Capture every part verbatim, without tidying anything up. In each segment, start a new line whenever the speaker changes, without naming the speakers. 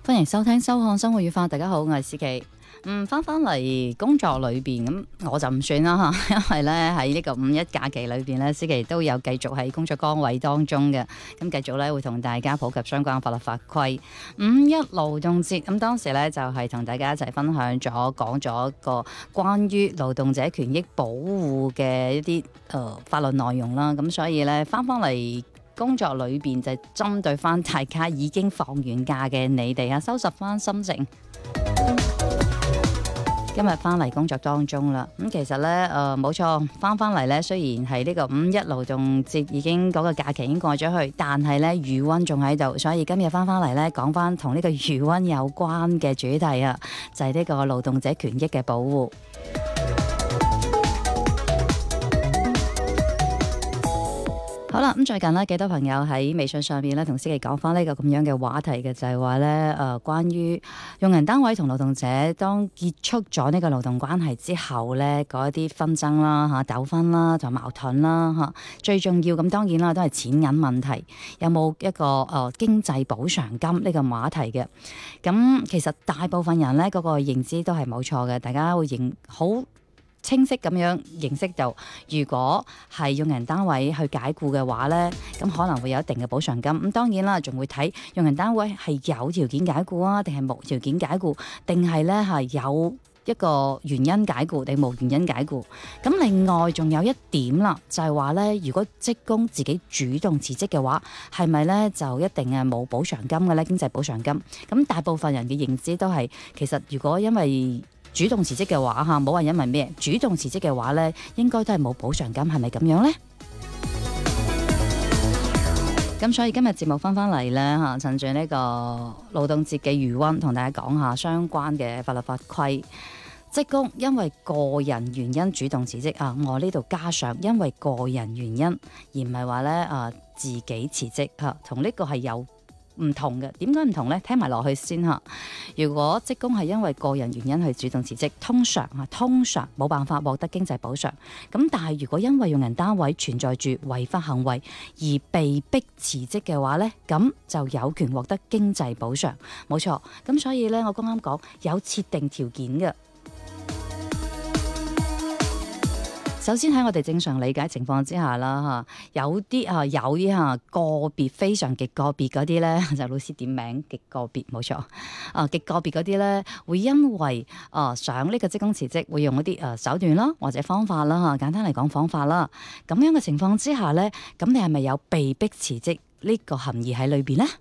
歡迎收聽收看生活與法，大家好，我係思琪。嗯，翻返嚟工作裏邊咁，我就唔算啦嚇，因為咧喺呢個五一假期裏邊咧，思琪都有繼續喺工作崗位當中嘅，咁繼續咧會同大家普及相關法律法規。五一勞動節咁當時咧就係同大家一齊分享咗講咗一個關於勞動者權益保護嘅一啲誒、呃、法律內容啦，咁所以咧翻返嚟工作裏邊就針對翻大家已經放完假嘅你哋啊，收拾翻心情。今日翻嚟工作當中啦，咁其實咧誒冇錯，翻翻嚟咧雖然係呢個五一勞動節已經嗰個假期已經過咗去，但係咧餘溫仲喺度，所以今日翻翻嚟咧講翻同呢個餘溫有關嘅主題啊，就係呢個勞動者權益嘅保護。好啦，咁最近呢，幾多朋友喺微信上面咧同思琪講翻呢個咁樣嘅話題嘅，就係話咧誒，關於用人單位同勞動者當結束咗呢個勞動關係之後咧，嗰一啲紛爭啦、嚇糾紛啦、同矛盾啦嚇，最重要咁當然啦，都係錢銀問題，有冇一個誒、呃、經濟補償金呢個話題嘅？咁其實大部分人咧嗰、嗰個認知都係冇錯嘅，大家會認好清晰咁樣認識到，如果係用人單位去解僱嘅話呢，咁可能會有一定嘅補償金。咁當然啦，仲會睇用人單位係有條件解僱啊，定係無條件解僱，定係呢係有一個原因解僱定無原因解僱。咁另外仲有一點啦，就係話呢，如果職工自己主動辭職嘅話，係咪呢就一定係冇補償金嘅呢？經濟補償金。咁大部分人嘅認知都係，其實如果因為主動辭職嘅話嚇，冇話因為咩主動辭職嘅話咧，應該都係冇補償金，係咪咁樣呢？咁所以今日節目翻翻嚟咧嚇，趁住呢個勞動節嘅餘溫，同大家講下相關嘅法律法規。職工因為個人原因主動辭職啊，我呢度加上因為個人原因，而唔係話咧啊自己辭職嚇，同呢個係有唔同嘅。點解唔同呢？聽埋落去先嚇。如果職工係因為個人原因去主動辭職，通常嚇通常冇辦法獲得經濟補償。咁但係如果因為用人單位存在住違法行為而被逼辭職嘅話呢，咁就有權獲得經濟補償。冇錯。咁所以呢，我剛啱講有設定條件嘅。首先喺我哋正常理解情況之下啦嚇，有啲啊有啲嚇個別非常極個別嗰啲咧，就老師點名極個別冇錯啊，極個別嗰啲咧會因為啊想呢個職工辭職，會用一啲誒手段啦或者方法啦嚇，簡單嚟講方法啦，咁樣嘅情況之下咧，咁你係咪有被逼辭職呢個含義喺裏邊呢？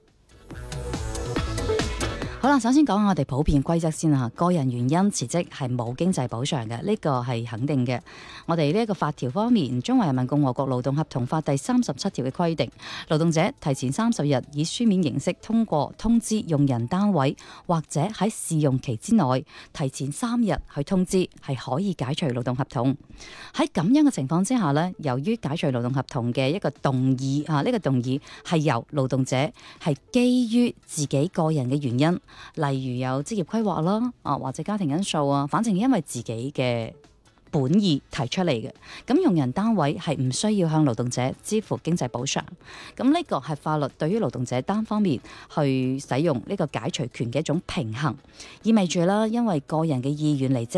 好啦，首先講下我哋普遍規則先啦。個人原因辭職係冇經濟補償嘅，呢個係肯定嘅。我哋呢一個法條方面，《中華人民共和國勞動合同法》第三十七條嘅規定，勞動者提前三十日以書面形式通過通知用人單位，或者喺試用期之內提前三日去通知，係可以解除勞動合同。喺咁樣嘅情況之下呢，由於解除勞動合同嘅一個動議啊，呢、這個動議係由勞動者係基於自己個人嘅原因。例如有職業規劃啦，啊或者家庭因素啊，反正因為自己嘅本意提出嚟嘅，咁用人單位係唔需要向勞動者支付經濟補償。咁呢個係法律對於勞動者單方面去使用呢個解除權嘅一種平衡，意味住啦，因為個人嘅意願離職。